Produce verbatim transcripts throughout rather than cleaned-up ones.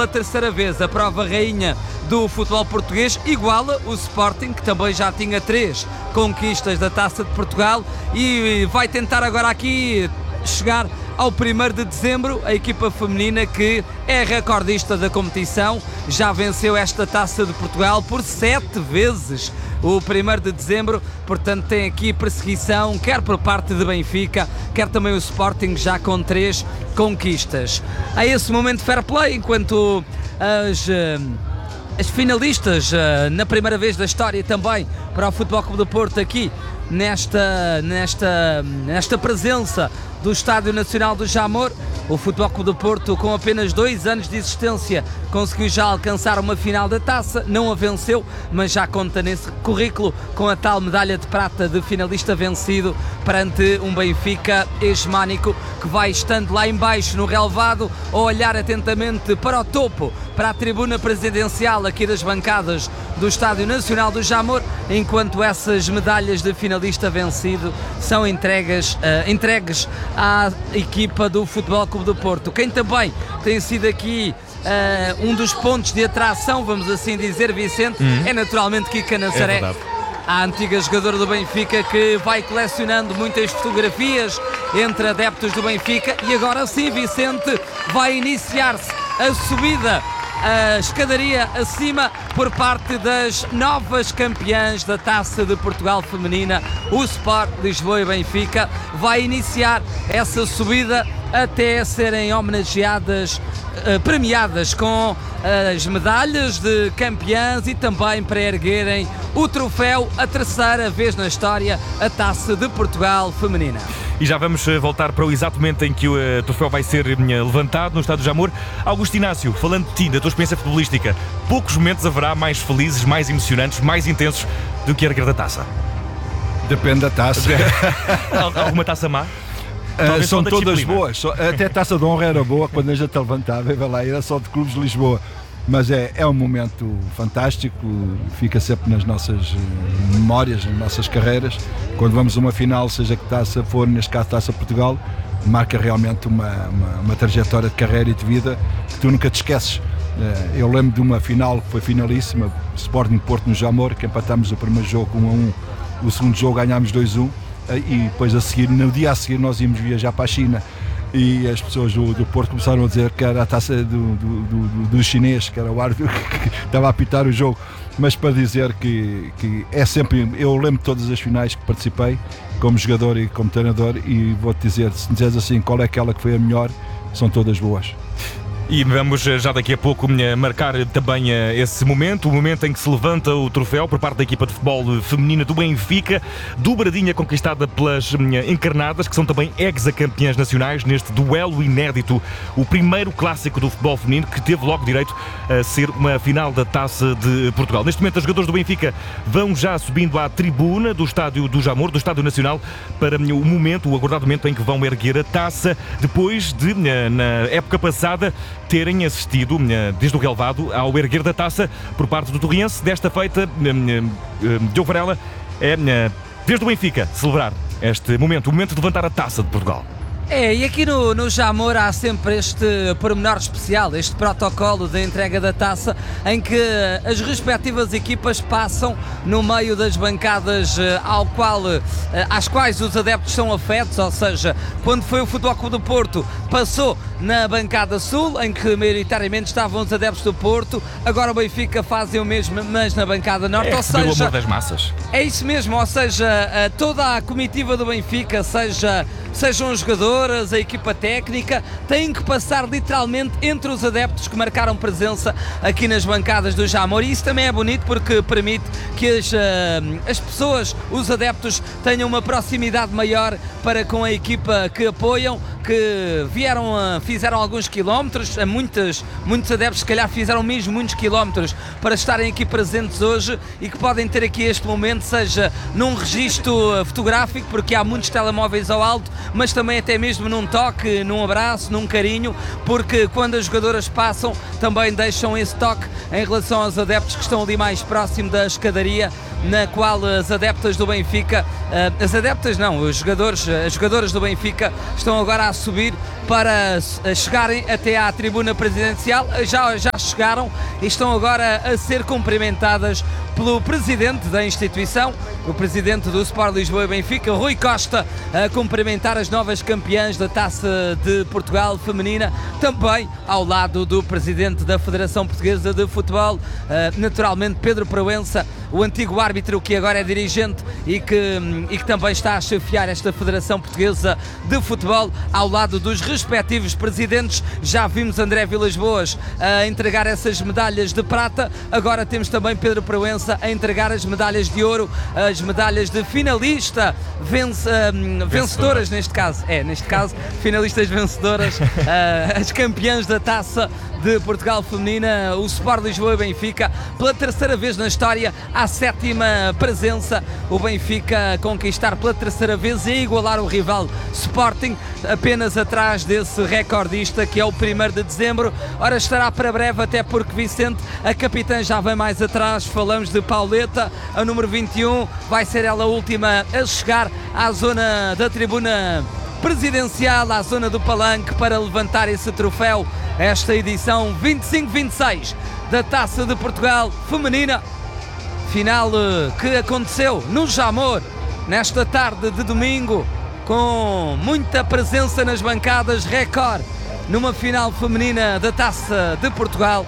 pela terceira vez a prova rainha do futebol português, iguala o Sporting, que também já tinha três conquistas da Taça de Portugal, e vai tentar agora aqui chegar ao primeiro de dezembro, a equipa feminina que é recordista da competição, já venceu esta Taça de Portugal por sete vezes o primeiro de dezembro, portanto tem aqui perseguição, quer por parte de Benfica, quer também o Sporting, já com três conquistas. A esse momento fair play, enquanto as... as finalistas na primeira vez da história também para o Futebol Clube do Porto aqui nesta, nesta, nesta presença do Estádio Nacional do Jamor. O Futebol Clube do Porto, com apenas dois anos de existência, conseguiu já alcançar uma final da taça, não a venceu, mas já conta nesse currículo com a tal medalha de prata de finalista vencido perante um Benfica hegemónico que vai estando lá em baixo no relevado a olhar atentamente para o topo, para a tribuna presidencial aqui das bancadas do Estádio Nacional do Jamor, enquanto essas medalhas de finalista vencido são entregues, uh, entregues à equipa do Futebol Clube do Porto. Quem também tem sido aqui uh, um dos pontos de atração, vamos assim dizer, Vicente, uhum. é naturalmente Kika Nassaré, é a antiga jogadora do Benfica, que vai colecionando muitas fotografias entre adeptos do Benfica, e agora sim, Vicente, vai iniciar-se a subida, a escadaria acima por parte das novas campeãs da Taça de Portugal feminina, o Sport Lisboa e Benfica. Vai iniciar essa subida até serem homenageadas, uh, premiadas com as medalhas de campeãs e também para erguerem o troféu, a terceira vez na história, a Taça de Portugal feminina. E já vamos voltar para o exato momento em que o uh, troféu vai ser uh, levantado no Estádio do Jamor. Augusto Inácio, falando de ti, da tua experiência futebolística, poucos momentos haverá mais felizes, mais emocionantes, mais intensos do que erguer da taça? Depende da taça. Alguma taça má? Uh, são todas disciplina. Boas, até a Taça de Honra era boa quando a gente levantava, vai lá, era só de clubes de Lisboa. Mas é, é um momento fantástico, fica sempre nas nossas memórias, nas nossas carreiras. Quando vamos a uma final, seja que taça for, neste caso Taça Portugal, marca realmente uma, uma, uma trajetória de carreira e de vida que tu nunca te esqueces. Eu lembro de uma final que foi finalíssima, Sporting Porto no Jamor, que empatámos o primeiro jogo um a um, o segundo jogo ganhámos dois a um, e depois a seguir, no dia a seguir nós íamos viajar para a China. E as pessoas do, do Porto começaram a dizer que era a taça do, do, do, do chinês, que era o árbitro que estava a apitar o jogo. Mas para dizer que, que é sempre... Eu lembro de todas as finais que participei, como jogador e como treinador, e vou-te dizer, se me disseres assim qual é aquela que foi a melhor, são todas boas. E vamos já daqui a pouco marcar também esse momento, o momento em que se levanta o troféu por parte da equipa de futebol feminina do Benfica, dobradinha conquistada pelas encarnadas, que são também ex-campeãs nacionais neste duelo inédito, o primeiro clássico do futebol feminino que teve logo direito a ser uma final da Taça de Portugal. Neste momento, os jogadores do Benfica vão já subindo à tribuna do Estádio do Jamor, do Estádio Nacional, para o momento, o aguardado momento em que vão erguer a taça, depois de, na época passada, terem assistido, desde o relevado, ao erguer da taça por parte do Torriense. Desta feita, Diogo Varela, é desde o Benfica celebrar este momento, o momento de levantar a taça de Portugal. É, e aqui no, no Jamor há sempre este pormenor especial, este protocolo da entrega da taça, em que as respectivas equipas passam no meio das bancadas ao qual, às quais os adeptos são afetos, ou seja, quando foi o Futebol Clube do Porto, passou na bancada sul, em que maioritariamente estavam os adeptos do Porto, agora o Benfica fazem o mesmo, mas na bancada norte, é, ou seja... o amor das massas. É isso mesmo, ou seja, toda a comitiva do Benfica, seja, sejam os jogadores, a equipa técnica, têm que passar literalmente entre os adeptos que marcaram presença aqui nas bancadas do Jamor, e isso também é bonito porque permite que as, as pessoas, os adeptos, tenham uma proximidade maior para com a equipa que apoiam, que vieram, fizeram alguns quilómetros, muitos, muitos adeptos se calhar fizeram mesmo muitos quilómetros para estarem aqui presentes hoje e que podem ter aqui este momento, seja num registro fotográfico, porque há muitos telemóveis ao alto, mas também até mesmo num toque, num abraço, num carinho, porque quando as jogadoras passam também deixam esse toque em relação aos adeptos que estão ali mais próximo da escadaria, na qual as adeptas do Benfica, as adeptas não, os jogadores, as jogadoras do Benfica estão agora a subir para chegarem até à tribuna presidencial, já, já chegaram e estão agora a ser cumprimentadas pelo presidente da instituição, o presidente do Sport Lisboa e Benfica, Rui Costa, a cumprimentar as novas campeãs da Taça de Portugal feminina, também ao lado do presidente da Federação Portuguesa de Futebol, naturalmente Pedro Proença, o antigo árbitro que agora é dirigente e que, e que também está a chefiar esta Federação Portuguesa de Futebol, ao lado dos respectivos presidentes. Já vimos André Vilas-Boas a entregar essas medalhas de prata, agora temos também Pedro Proença a entregar as medalhas de ouro, as medalhas de finalista, vence, um, vencedoras neste caso, é, neste caso, finalistas vencedoras, uh, as campeãs da Taça de Portugal feminina, o Sport Lisboa e Benfica, pela terceira vez na história, à sétima presença, o Benfica conquistar pela terceira vez e igualar o rival Sporting, apenas atrás desse recordista que é o primeiro de dezembro. Ora, estará para breve, até porque Vicente, a capitã, já vem mais atrás. Falamos de Pauleta, a número vinte e um, vai ser ela a última a chegar à zona da tribuna presidencial, à zona do palanque, para levantar esse troféu, esta edição vinte e cinco vinte e seis da Taça de Portugal feminina, final que aconteceu no Jamor nesta tarde de domingo, com muita presença nas bancadas, recorde numa final feminina da Taça de Portugal,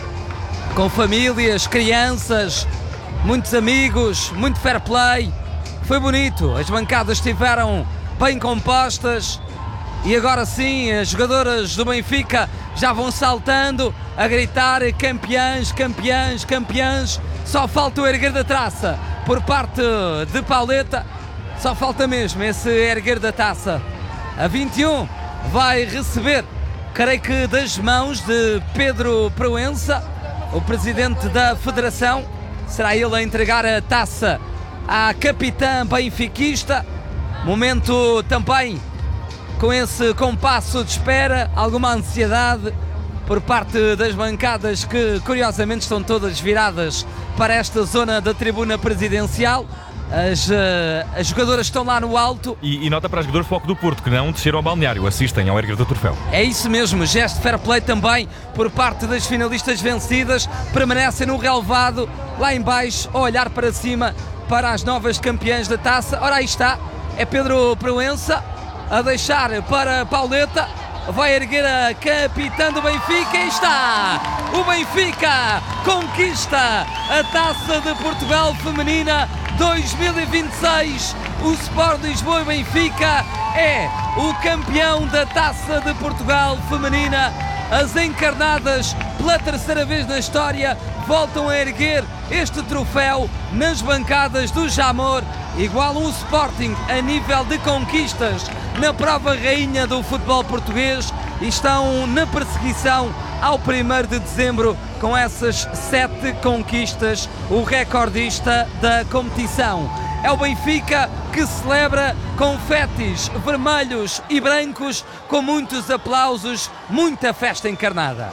com famílias, crianças, muitos amigos, muito fair play. Foi bonito, as bancadas estiveram bem compostas e agora sim as jogadoras do Benfica já vão saltando a gritar campeãs, campeãs, campeãs. Só falta o erguer da taça por parte de Pauleta, só falta mesmo esse erguer da taça. A vinte e um vai receber, creio que das mãos de Pedro Proença, o presidente da Federação. Será ele a entregar a taça à capitã benfiquista. Momento também com esse compasso de espera, alguma ansiedade por parte das bancadas, que curiosamente estão todas viradas para esta zona da tribuna presidencial. As, uh, as jogadoras estão lá no alto. E, e nota para as jogadoras Foco do Porto, que não desceram ao balneário, assistem ao erguer do troféu. É isso mesmo, gesto de fair play também por parte das finalistas vencidas, permanecem no relevado, lá em baixo, a olhar para cima para as novas campeãs da taça. Ora, aí está, é Pedro Proença a deixar para Pauleta, vai erguer a capitã do Benfica e está! O Benfica conquista a Taça de Portugal Feminina dois mil e vinte e seis. O Sport Lisboa e Benfica é o campeão da Taça de Portugal Feminina. As encarnadas, pela terceira vez na história, voltam a erguer este troféu nas bancadas do Jamor, igualam o Sporting a nível de conquistas na prova rainha do futebol português e estão na perseguição ao primeiro de dezembro com essas sete conquistas, o recordista da competição. É o Benfica que celebra confetis vermelhos e brancos, com muitos aplausos, muita festa encarnada.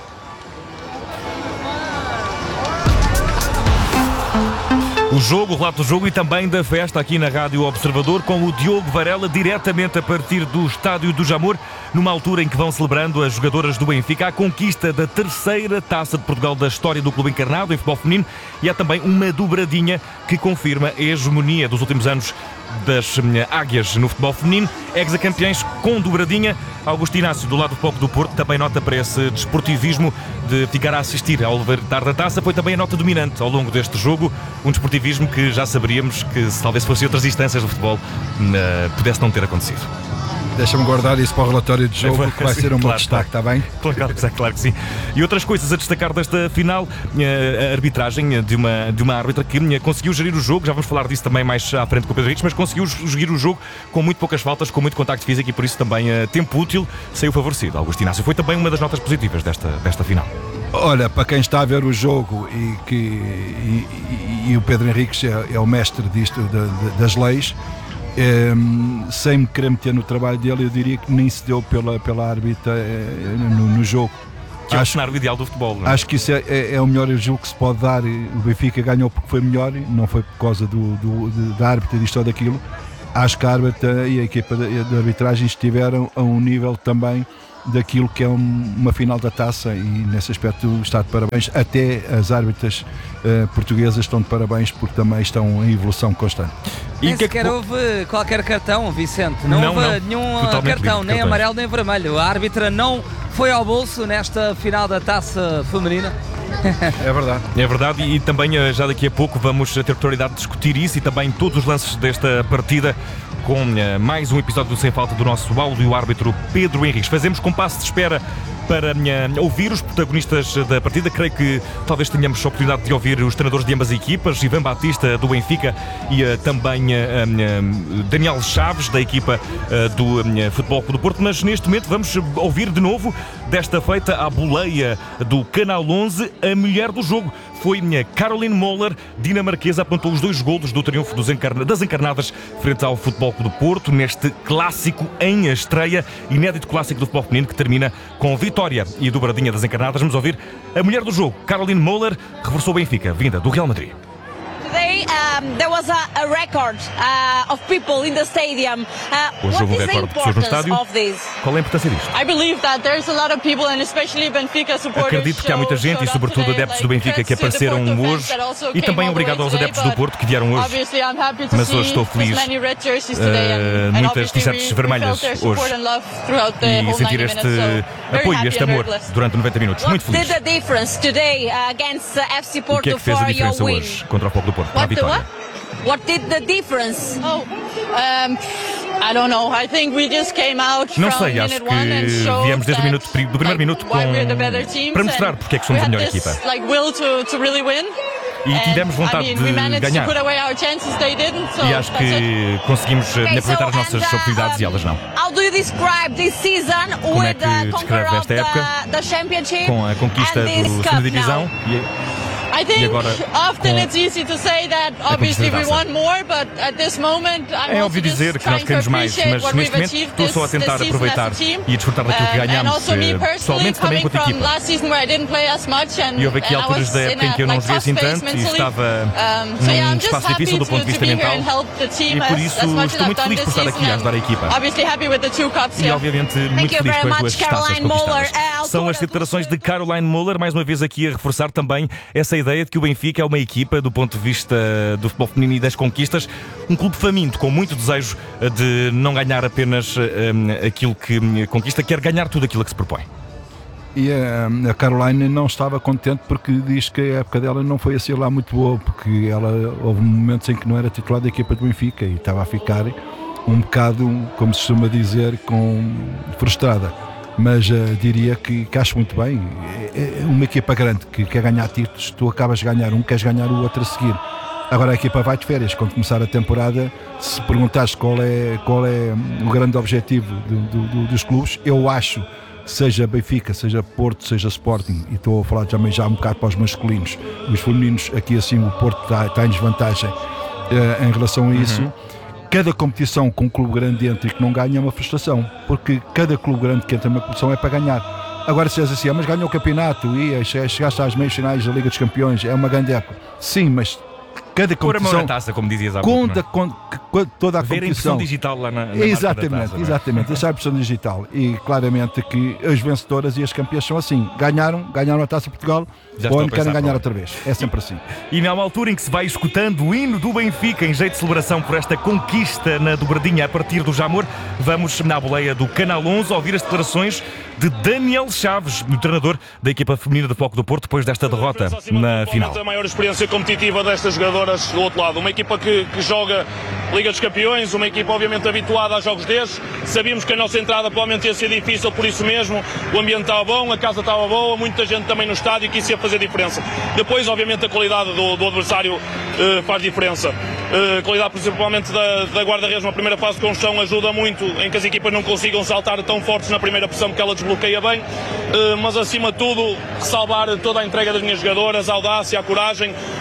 O jogo, o relato do jogo e também da festa aqui na Rádio Observador, com o Diogo Varela diretamente a partir do Estádio do Jamor, numa altura em que vão celebrando as jogadoras do Benfica a conquista da terceira Taça de Portugal da história do clube encarnado em futebol feminino, e há também uma dobradinha que confirma a hegemonia dos últimos anos das águias no futebol feminino. Ex-campeões com dobradinha. Augusto Inácio, do lado do Foco do Porto, também nota para esse desportivismo de ficar a assistir ao levantar da taça. Foi também a nota dominante ao longo deste jogo, um desportivismo que já saberíamos que, se talvez fossem outras instâncias do futebol, pudesse não ter acontecido. Deixa-me guardar isso para o relatório de jogo, que vai ser um bom destaque, está bem? Claro, claro que sim. E outras coisas a destacar desta final, a arbitragem de uma, de uma árbitra que conseguiu gerir o jogo, já vamos falar disso também mais à frente com o Pedro Henriques, mas conseguiu gerir o jogo com muito poucas faltas, com muito contacto físico e por isso também tempo útil saiu favorecido. Augusto Inácio foi também uma das notas positivas desta, desta final. Olha, para quem está a ver o jogo e, que, e, e, e o Pedro Henriques é, é o mestre disto, de, de, das leis, Um, sem me querer meter no trabalho dele, eu diria que nem se deu pela, pela árbitra uh, no, no jogo. Que é o cenário ideal do futebol, não é? Acho que isso é, é, é o melhor jogo que se pode dar. O Benfica ganhou porque foi melhor, não foi por causa do, do, de, da árbitra, disto ou daquilo. Acho que a árbitra e a equipa de, de arbitragem estiveram a um nível também daquilo que é um, uma final da taça, e nesse aspecto está de parabéns. Até as árbitras uh, portuguesas estão de parabéns porque também estão em evolução constante. E nem sequer que... houve qualquer cartão, Vicente. Não, não houve não. nenhum Totalmente cartão, nem amarelo nem vermelho. A árbitra não foi ao bolso nesta final da taça feminina. É verdade. É verdade, e também já daqui a pouco vamos ter a oportunidade de discutir isso e também todos os lances desta partida com mais um episódio do Sem Falta do nosso áudio árbitro Pedro Henriques. Fazemos compasso de espera para uh, ouvir os protagonistas da partida. Creio que talvez tenhamos a oportunidade de ouvir os treinadores de ambas as equipas, Ivan Batista do Benfica e uh, também uh, uh, Daniel Chaves da equipa uh, do uh, Futebol Clube do Porto, mas neste momento vamos ouvir de novo, desta feita à boleia do Canal onze, a mulher do jogo. Foi a Caroline Moller, dinamarquesa, apontou os dois golos do triunfo dos encarna- das encarnadas frente ao Futebol Clube do Porto, neste clássico em estreia, inédito clássico do futebol feminino que termina com vitória e dobradinha das encarnadas. Vamos ouvir a mulher do jogo, Caroline Moller, reforçou o Benfica, vinda do Real Madrid. Today um, there was a, a record uh, of people in the stadium. Uh, Hoje houve um recorde de pessoas no estádio. Qual é a importância disto? I believe that there's a lot of people and especially Benfica supporters. Acredito que há muita gente e sobretudo adeptos do Benfica que apareceram hoje, e também obrigado aos adeptos do Porto que vieram hoje. Mas hoje estou feliz. Uh, muitas t-shirts vermelhas hoje e sentir este apoio, este amor durante noventa minutos. Muito feliz. O que é que fez a diferença hoje contra o Futebol do Porto para a vitória? What did the difference? Oh, um, I don't know. I think we just came out Não from sei, acho minute one and que showed viemos desde o minuto, do primeiro like, minuto com, why we're the better teams para mostrar and porque é que somos we a melhor had this, equipa. like, will to, to really win. E tivemos vontade I mean, we de managed ganhar. To put away our chances, they didn't, so E acho that's it. que conseguimos Okay, aproveitar as so, nossas and, uh, oportunidades e elas não. How do you describe this season Como é with que the conquer descreve of esta época? the, the championship Com a conquista and this do cup segunda divisão now? e I think agora, often com it's easy to say that obviously we want more, but at this moment I'm é also óbvio just dizer que nós trying to queremos mais, appreciate mas what neste we've momento achieved estou this, só a tentar this season aproveitar as a team. e desfrutar daquilo que Um, and ganhamos, also me eh, personally pessoalmente também coming enquanto from equipa. last season where I didn't play as much and, E houve aqui and I alturas was da in época em a, que eu não like, joguei assim tough phase tanto e mentally. estava Um, so yeah, num I'm just espaço happy difícil do to, ponto de to vista be here mental and help the team e por as, isso as much estou as muito I've done feliz por this estar aqui a season ajudar a equipa. and obviously happy with the two cups, E yeah. obviamente muito you feliz very com as much, duas taças Caroline Moller. conquistadas. Uh, São as declarações de Caroline Moller, mais uma vez aqui a reforçar também essa ideia de que o Benfica é uma equipa, do ponto de vista do futebol feminino e das conquistas, um clube faminto, com muito desejo de não ganhar apenas um, aquilo que conquista, quer ganhar tudo aquilo que se propõe. E a, a Caroline não estava contente porque diz que a época dela não foi assim lá muito boa, porque ela houve momentos em que não era titular da equipa do Benfica e estava a ficar um bocado, como se costuma dizer, com, frustrada. Mas uh, diria que, que acho muito bem. É, é uma equipa grande que quer ganhar títulos, tu acabas de ganhar um, queres ganhar o outro a seguir. Agora a equipa vai de férias, quando começar a temporada, se perguntares qual é, qual é o grande objetivo do, do, do, dos clubes, eu acho, seja Benfica, seja Porto, seja Sporting, e estou a falar também já um bocado para os masculinos, os femininos, aqui assim o Porto está, está em desvantagem uh, em relação a isso. Uhum. Cada competição com um clube grande entra e que não ganha é uma frustração, porque cada clube grande que entra numa competição é para ganhar. Agora se és assim, ah, mas ganhou o campeonato e chegaste às meias finais da Liga dos Campeões, é uma grande época. Sim, mas cada competição, taça, como dizias há conta pouco, com toda a ver competição. a impressão digital lá na, na exatamente, taça, exatamente, deixar a impressão digital. E claramente que as vencedoras e as campeãs são assim. Ganharam, ganharam a Taça de Portugal, ou querem ganhar outra vez. É sempre assim. E numa altura em que se vai escutando o hino do Benfica em jeito de celebração por esta conquista na dobradinha a partir do Jamor, vamos na boleia do Canal onze ouvir as declarações de Daniel Chaves, o treinador da equipa feminina do Futebol do Porto, depois desta derrota na final. A maior experiência competitiva destas jogadoras do outro lado. Uma equipa que, que joga Liga dos Campeões, uma equipa obviamente habituada a jogos destes. Sabíamos que a nossa entrada provavelmente ia ser difícil, por isso mesmo o ambiente estava bom, a casa estava boa, muita gente também no estádio, que isso ia fazer diferença. Depois, obviamente, a qualidade do, do adversário uh, faz diferença. A uh, qualidade principalmente da, da guarda-redes na primeira fase com o chão ajuda muito em que as equipas não consigam saltar tão fortes na primeira pressão, porque ela desbloqueia bem, uh, mas acima de tudo salvar toda a entrega das minhas jogadoras, a audácia, a coragem,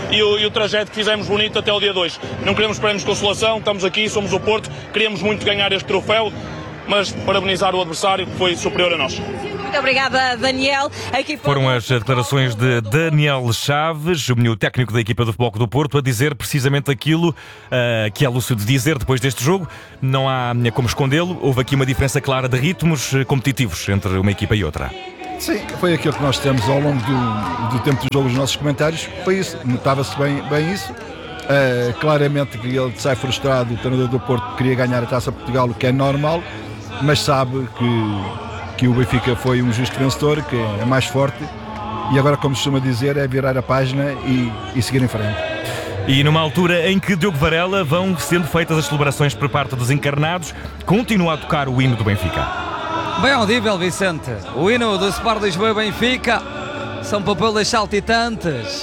e o, e o trajeto que fizemos bonito até o dia dois. Não queremos prémios de consolação, estamos aqui, somos o Porto, queríamos muito ganhar este troféu, mas parabenizar o adversário que foi superior a nós. Muito obrigada, Daniel. A equipa... Foram as declarações de Daniel Chaves, o técnico da equipa do Futebol Clube do Porto, a dizer precisamente aquilo uh, que é lúcido de dizer depois deste jogo. Não há como escondê-lo. Houve aqui uma diferença clara de ritmos competitivos entre uma equipa e outra. Sim, foi aquilo que nós temos ao longo do, do tempo do jogo, os nossos comentários. Foi isso, notava-se bem, bem isso. Uh, claramente que ele sai frustrado, o treinador do Porto queria ganhar a Taça de Portugal, o que é normal, mas sabe que, que o Benfica foi um justo vencedor, que é mais forte, e agora, como se costuma dizer, é virar a página e, e seguir em frente. E numa altura em que Diogo Varela vão sendo feitas as celebrações por parte dos encarnados, continua a tocar o hino do Benfica. Bem audível, Vicente. O hino do Sport Lisboa e Benfica são papeles saltitantes.